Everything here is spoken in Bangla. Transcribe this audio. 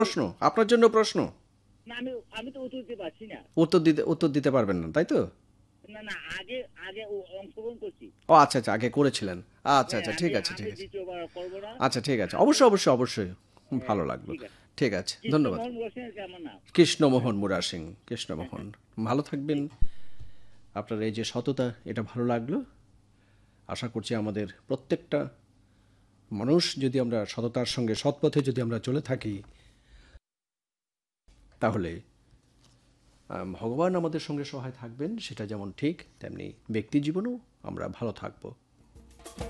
প্রশ্ন, আপনার জন্য প্রশ্ন। না, আমি তো উত্তর দিতে পারছি না। উত্তর দিতে পারবেন না, তাই তো? না না, আগে আগে অংশগ্রহণ করছি। ও আচ্ছা, আচ্ছা, আগে করেছিলেন। আচ্ছা, হ্যাঁ, আচ্ছা, আমি ঠিক আছে, আমি ঠিক আছে। দ্বিতীয়বার করবো না। আচ্ছা, ঠিক আছে। আমি অবশ্যই, অবশ্যই, অবশ্যই। হ্যাঁ, ভালো লাগলো। ঠিক আছে। ঠিক আছে। ধন্যবাদ। কৃষ্ণমোহন বসেন আমার নাম। কৃষ্ণমোহন মুরার সিং, কৃষ্ণমোহন। ভালো থাকবেন। জি। আপনার এই যে সততা, এটা ভালো লাগলো। আশা করছি আমাদের প্রত্যেকটা মানুষ যদি আমরা সততার সঙ্গে সৎ পথে যদি আমরা চলে থাকি, তাহলে ভগবান আমাদের সঙ্গে সহায় থাকবেন, সেটা যেমন ঠিক তেমনি ব্যক্তি জীবনেও আমরা ভালো থাকব।